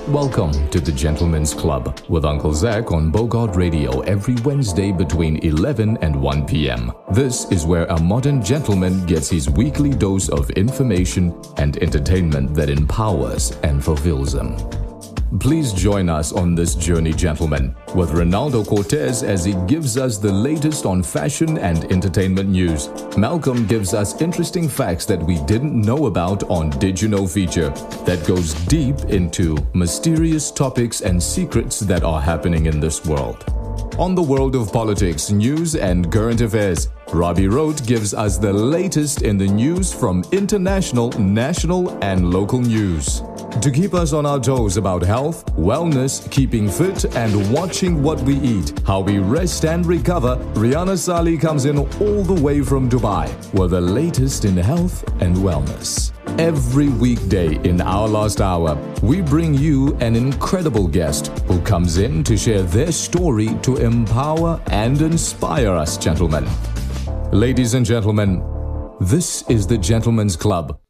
Welcome to the Gentleman's Club with Uncle Zach on Bogart Radio every Wednesday between 11 and 1 p.m. This is where a modern gentleman gets his weekly dose of information and entertainment that empowers and fulfills him. Please join us on this journey, gentlemen, with Ronaldo Cortez as he gives us the latest on fashion and entertainment news. Malcolm gives us interesting facts that we didn't know about on Did You Know feature that goes deep into mysterious topics and secrets that are happening in this world. On the world of politics, news and current affairs, Robbie Road gives us the latest in the news from international, national, and local news. To keep us on our toes about health, wellness, keeping fit, and watching what we eat, how we rest and recover, Rihanna Sali comes in all the way from Dubai with the latest in health and wellness. Every weekday in our last hour, we bring you an incredible guest who comes in to share their story to empower and inspire us, gentlemen. Ladies and gentlemen, this is the Gentleman's Club